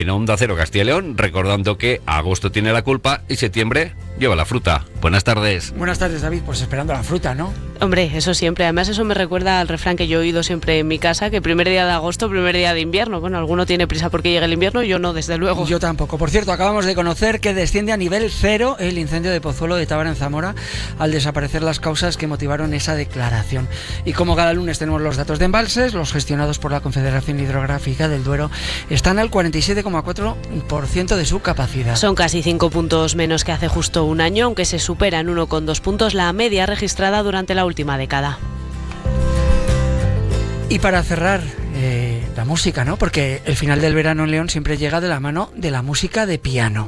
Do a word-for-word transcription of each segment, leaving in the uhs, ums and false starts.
En Onda Cero Castilla y León, recordando que agosto tiene la culpa y septiembre lleva la fruta. Buenas tardes. Buenas tardes, David. Pues esperando la fruta, ¿no? Hombre, eso siempre. Además, eso me recuerda al refrán que yo he oído siempre en mi casa, que primer día de agosto, primer día de invierno. Bueno, alguno tiene prisa porque llegue el invierno, yo no, desde luego. Yo tampoco. Por cierto, acabamos de conocer que desciende a nivel cero el incendio de Pozuelo de Tábara en Zamora al desaparecer las causas que motivaron esa declaración. Y como cada lunes tenemos los datos de embalses, los gestionados por la Confederación Hidrográfica del Duero están al cuarenta y siete coma cuatro por ciento de su capacidad. Son casi cinco puntos menos que hace justo un año, aunque se supera en uno coma dos puntos la media registrada durante la última década. Y para cerrar, eh, la música, ¿no? Porque el final del verano en León siempre llega de la mano de la música de piano.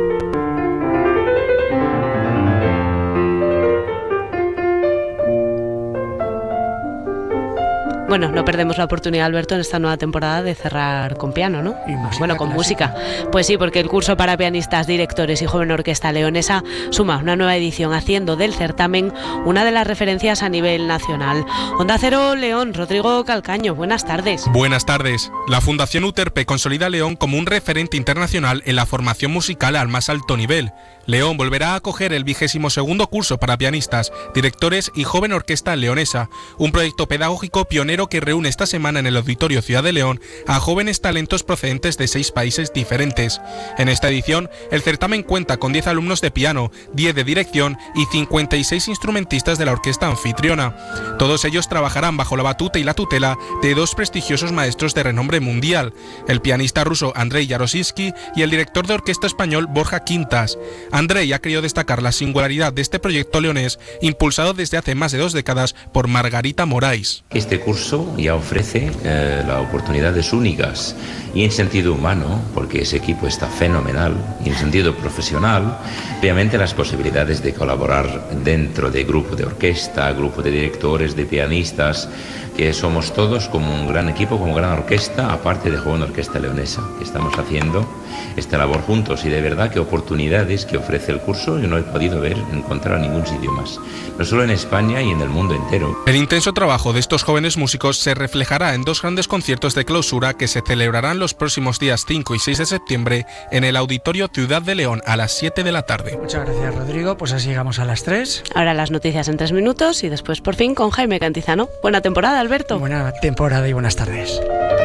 Bueno, no perdemos la oportunidad, Alberto, en esta nueva temporada de cerrar con piano, ¿no? Y música bueno, con clásica. música. Pues sí, porque el curso para pianistas, directores y joven orquesta leonesa suma una nueva edición, haciendo del certamen una de las referencias a nivel nacional. Onda Cero León, Rodrigo Calcaño, buenas tardes. Buenas tardes. La Fundación Uterpe consolida a León como un referente internacional en la formación musical al más alto nivel. León volverá a acoger el vigésimo segundo curso para pianistas, directores y joven orquesta leonesa, un proyecto pedagógico pionero que reúne esta semana en el Auditorio Ciudad de León a jóvenes talentos procedentes de seis países diferentes. En esta edición, el certamen cuenta con diez alumnos de piano, diez de dirección y cincuenta y seis instrumentistas de la orquesta anfitriona. Todos ellos trabajarán bajo la batuta y la tutela de dos prestigiosos maestros de renombre mundial, el pianista ruso Andrei Yaroshinsky y el director de orquesta español Borja Quintas. Andrei ha querido destacar la singularidad de este proyecto leonés, impulsado desde hace más de dos décadas por Margarita Morais. Este curso ya ofrece eh, las oportunidades únicas y en sentido humano, porque ese equipo está fenomenal, y en sentido profesional, obviamente las posibilidades de colaborar dentro de grupo de orquesta, grupo de directores, de pianistas, que somos todos como un gran equipo, como gran orquesta, aparte de joven orquesta leonesa, que estamos haciendo esta labor juntos, y de verdad que oportunidades que ofrece el curso yo no he podido ver, encontrar en ningún sitio más, no solo en España y en el mundo entero. El intenso trabajo de estos jóvenes músicos se reflejará en dos grandes conciertos de clausura que se celebrarán los próximos días cinco y seis de septiembre en el Auditorio Ciudad de León a las siete de la tarde. Muchas gracias, Rodrigo. Pues así llegamos a las tres. Ahora las noticias en tres minutos y después por fin con Jaime Cantizano. Buena temporada, Alberto. Buena temporada y buenas tardes.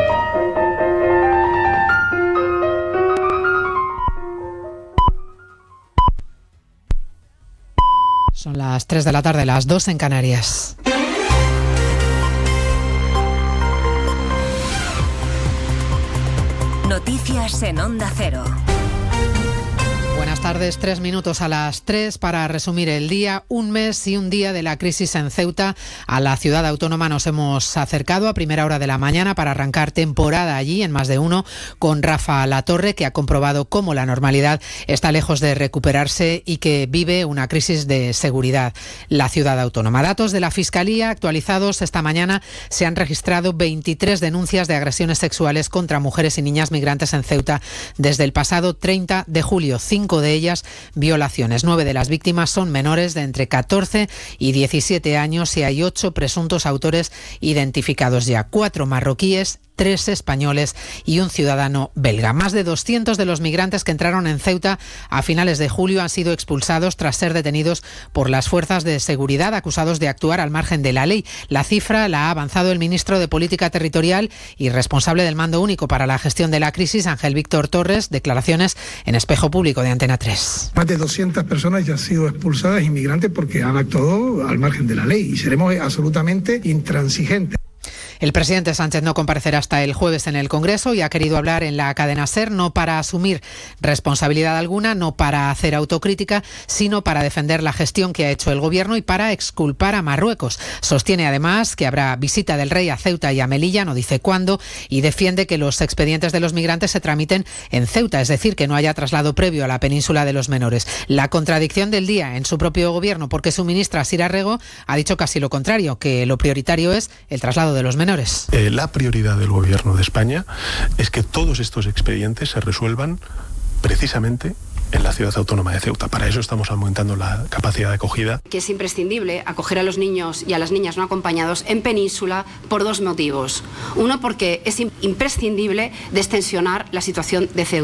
Son las tres de la tarde, las dos en Canarias. Noticias en Onda Cero. Buenas tardes, tres minutos a las tres para resumir el día. Un mes y un día de la crisis en Ceuta. A la ciudad autónoma nos hemos acercado a primera hora de la mañana para arrancar temporada allí en Más de Uno con Rafa Latorre, que ha comprobado cómo la normalidad está lejos de recuperarse y que vive una crisis de seguridad la ciudad autónoma. Datos de la Fiscalía actualizados esta mañana: se han registrado veintitrés denuncias de agresiones sexuales contra mujeres y niñas migrantes en Ceuta desde el pasado treinta de julio. Cinco de ellas violaciones. Nueve de las víctimas son menores de entre catorce y diecisiete años y hay ocho presuntos autores identificados ya. Cuatro marroquíes, tres españoles y un ciudadano belga. Más de doscientos de los migrantes que entraron en Ceuta a finales de julio han sido expulsados tras ser detenidos por las fuerzas de seguridad, acusados de actuar al margen de la ley. La cifra la ha avanzado el ministro de Política Territorial y responsable del Mando Único para la Gestión de la Crisis, Ángel Víctor Torres. Declaraciones en Espejo Público de Antena tres. Más de doscientas personas ya han sido expulsadas, inmigrantes, porque han actuado al margen de la ley, y seremos absolutamente intransigentes. El presidente Sánchez no comparecerá hasta el jueves en el Congreso y ha querido hablar en la cadena SER, no para asumir responsabilidad alguna, no para hacer autocrítica, sino para defender la gestión que ha hecho el Gobierno y para exculpar a Marruecos. Sostiene además que habrá visita del rey a Ceuta y a Melilla, no dice cuándo, y defiende que los expedientes de los migrantes se tramiten en Ceuta, es decir, que no haya traslado previo a la península de los menores. La contradicción del día en su propio Gobierno, porque su ministra Sira Rego ha dicho casi lo contrario, que lo prioritario es el traslado de los menores. Eh, la prioridad del Gobierno de España es que todos estos expedientes se resuelvan precisamente en la ciudad autónoma de Ceuta. Para eso estamos aumentando la capacidad de acogida. Que es imprescindible acoger a los niños y a las niñas no acompañados en Península por dos motivos. Uno, porque es imprescindible destensionar la situación de Ceuta.